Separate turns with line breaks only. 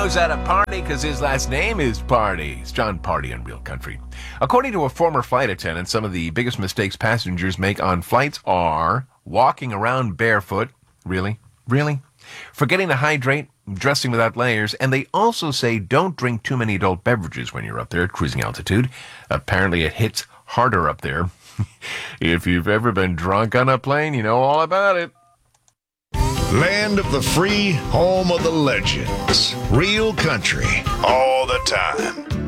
knows how to party because his last name is Party. It's John Party on Real Country. According to a former flight attendant, some of the biggest mistakes passengers make on flights are walking around barefoot. Really? Forgetting to hydrate, dressing without layers, and they also say don't drink too many adult beverages when you're up there at cruising altitude. Apparently it hits harder up there. If you've ever been drunk on a plane, you know all about it.
Land of the free, home of the legends. Real country, all the time.